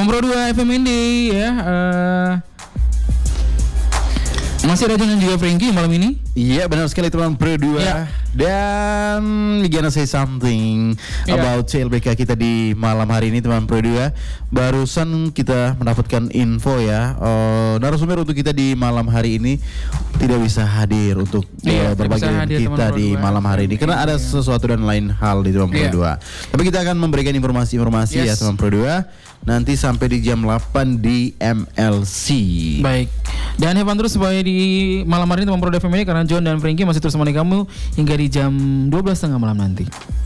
Teman Pro 2 FM Indi ya. Masih ada John dan juga Frankie malam ini. Iya benar sekali teman Pro 2 Dan we gonna say something about CLBK kita di malam hari ini teman Pro 2. Barusan kita mendapatkan info ya, narasumber untuk kita di malam hari ini tidak bisa hadir untuk berbagi dengan kita di malam hari ini karena ada sesuatu dan lain hal di teman Pro 2. Tapi kita akan memberikan informasi-informasi ya teman Pro 2 nanti sampai di jam 8 di MLC. Baik. Dan hebat terus supaya di malam hari ini teman Pro FM ini karena John dan Frankie masih terus menemani kamu hingga di jam 12.30 malam nanti.